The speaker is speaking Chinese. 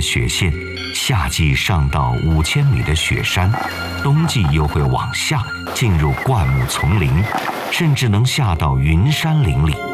雪线，夏季上到5000米的雪山，冬季又会往下进入灌木丛林，甚至能下到云山林里。